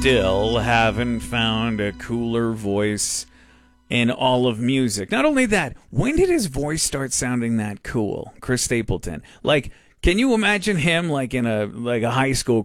still haven't found a cooler voice in all of music. Not only that, when did his voice start sounding that cool? Chris Stapleton. Like, can you imagine him like in a high school